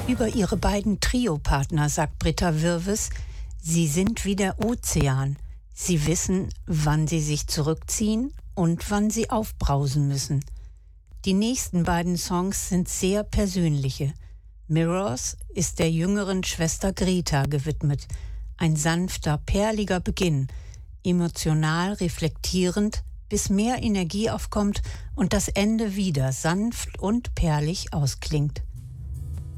Über ihre beiden Trio-Partner sagt Britta Wirves, sie sind wie der Ozean. Sie wissen, wann sie sich zurückziehen und wann sie aufbrausen müssen. Die nächsten beiden Songs sind sehr persönliche. Mirrors ist der jüngeren Schwester Greta gewidmet. Ein sanfter, perliger Beginn, emotional reflektierend, bis mehr Energie aufkommt und das Ende wieder sanft und perlig ausklingt.